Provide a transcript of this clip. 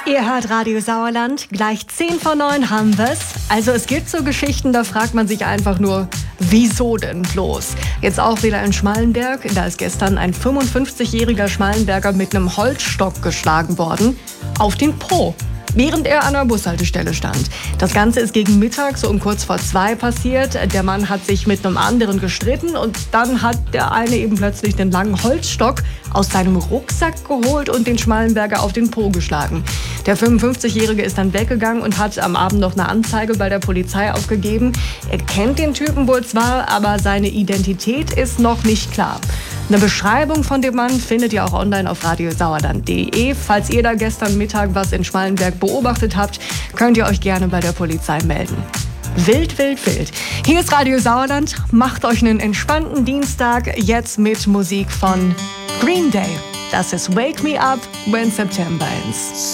Ihr hört Radio Sauerland, gleich 10 vor 9 haben wir's. Also es gibt so Geschichten, da fragt man sich einfach nur, wieso denn bloß? Jetzt auch wieder in Schmallenberg, da ist gestern ein 55-jähriger Schmallenberger mit einem Holzstock geschlagen worden, auf den Po, während er an einer Bushaltestelle stand. Das Ganze ist gegen Mittag, so um kurz vor 2 passiert. Der Mann hat sich mit einem anderen gestritten und dann hat der eine eben plötzlich den langen Holzstock aus seinem Rucksack geholt und den Schmallenberger auf den Po geschlagen. Der 55-Jährige ist dann weggegangen und hat am Abend noch eine Anzeige bei der Polizei aufgegeben. Er kennt den Typen wohl zwar, aber seine Identität ist noch nicht klar. Eine Beschreibung von dem Mann findet ihr auch online auf radiosauerland.de. Falls ihr da gestern Mittag was in Schmallenberg beobachtet habt, könnt ihr euch gerne bei der Polizei melden. Wild, wild, wild. Hier ist Radio Sauerland. Macht euch einen entspannten Dienstag jetzt mit Musik von Green Day. Das ist Wake Me Up When September Ends.